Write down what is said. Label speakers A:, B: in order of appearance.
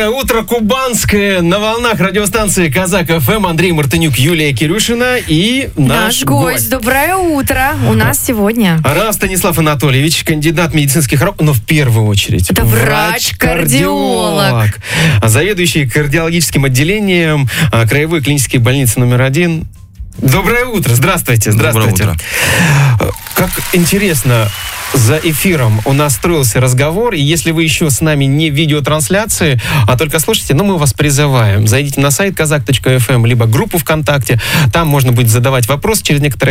A: Утро кубанское на волнах радиостанции Казак ФМ. Андрей Мартынюк, Юлия Кирюшина и наш гость.
B: Доброе утро. У нас сегодня
A: Рав Станислав Анатольевич, кандидат медицинских наук, но в первую очередь
B: это врач-кардиолог,
A: заведующий кардиологическим отделением Краевой клинической больницы номер 1. Доброе утро, здравствуйте.
C: Доброе утро.
A: Как интересно, за эфиром у нас строился разговор, и если вы еще с нами не в видеотрансляции, а только слушайте, мы вас призываем. Зайдите на сайт kazak.fm, либо группу ВКонтакте, там можно будет задавать вопросы через некоторое